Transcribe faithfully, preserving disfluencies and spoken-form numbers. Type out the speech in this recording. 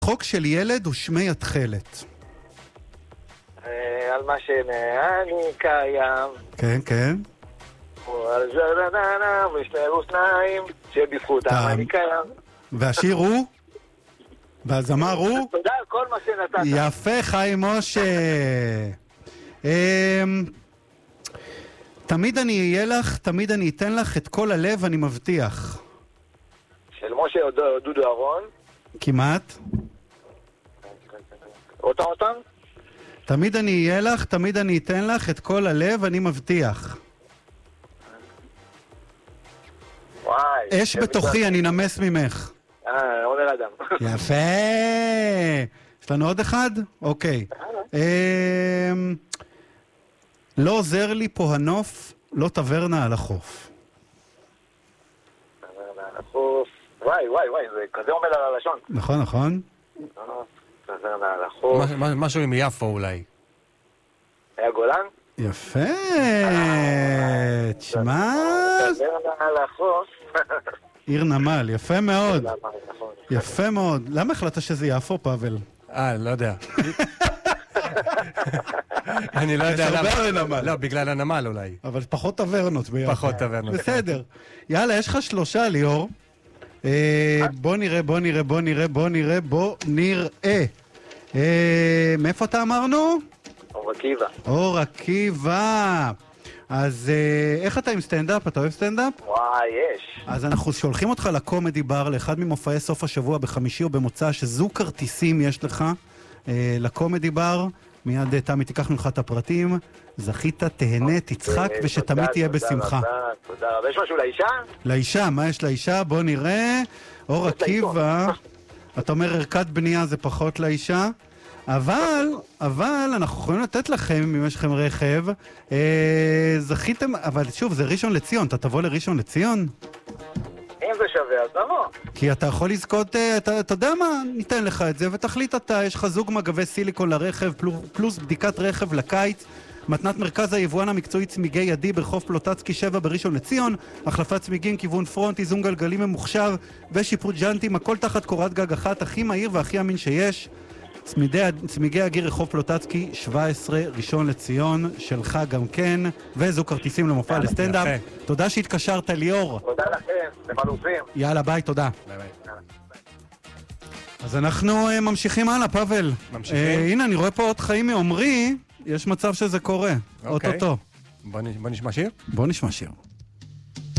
חוק של ילד ושמי התחלת. על מה שאני קיים. כן, כן. על זרדנה ושני רוסניים שבזכותם אני קיים. והשיר הוא? והזמר הוא? תודה על כל מה שנתת. יפה, חיים משה. תמיד אני אהיה לך, תמיד אני אתן לך את כל הלב, אני מבטיח. של משה דודו אהרון. כמעט. אותם אותם? תמיד אני אהיה לך, תמיד אני אתן לך את כל הלב, אני מבטיח. וואי. אש בתוכי, אני נמס ממך. אה, עומר אדם. יפה. יש לנו עוד אחד? אוקיי. לא עוזר לי פה הנוף, לא תברנה על החוף. תברנה על החוף. וואי, וואי, וואי, זה כזה עומד על הלשון. נכון, נכון. תברנה על החוף. משהו עם יפו אולי. היה גולן? יפה. תשמע. תברנה על החוף. עיר נמל, יפה מאוד. יפה מאוד. למה החלטת שזה יפו, פאבל? אה, לא יודע. אני לא יודע למה. לא, בגלל הנמל אולי. אבל פחות טברנות ביחד. פחות טברנות. בסדר. יאללה, יש לך שלושה, ליאור. בוא נראה, בוא נראה, בוא נראה, בוא נראה, בוא נראה. מאיפה אתה אמרנו? אור עקיבא. אור עקיבא. אז איך אתה עם סטנדאפ? אתה אוהב סטנדאפ? וואי, יש. אז אנחנו שולחים אותך לקומדי בר, לאחד ממופעי סוף השבוע בחמישי או במוצא, שזו כרטיסים יש לך לקומדי בר. מיד תמי תיקח ממך את הפרטים. זכית, תהנה, תצחק ושתמיד תהיה בשמחה. תודה רבה, תודה רבה. יש משהו לאישה? לאישה, מה יש לאישה? בוא נראה. אור עקיבא, אתה אומר ערכת בנייה זה פחות לאישה, אבל, אבל אנחנו יכולים לתת לכם, אם יש לכם רכב, אה, זכיתם, אבל שוב, זה ראשון לציון, אתה תבוא לראשון לציון? אם זה שווה, אז נבוא. כי אתה יכול לזכות, אתה, אתה יודע מה, ניתן לך את זה, ותחליט אתה, יש לך זוג מגבי סיליקון לרכב, פלוס, פלוס בדיקת רכב לקיץ, מתנת מרכז היבואן המקצועי צמיגי ידי ברחוב פלוטצקי שבע בראשון לציון, החלפת צמיגים, כיוון פרונט, איזון גלגלים ממוחשב ושיפוט ג'אנטים, הכל תחת קורת גג אחת, הכי מהיר והכי אמין שיש. צמידי, צמיגי הגיר רחוב פלוטצקי שבע עשרה ראשון לציון, שלך גם כן, וזו כרטיסים למופע לסטנדאפ. תודה שהתקשרת, ליאור. תודה לכם, אתם אלופים. יאללה, ביי, תודה. ביי ביי. אז אנחנו uh, ממשיכים הלאה, פאבל. ממשיכים? Uh, הנה, אני רואה פה עוד חיים מעומרי, יש מצב שזה קורה. אוקיי. אוטוטו. בוא נשמע שיר? בוא נשמע שיר.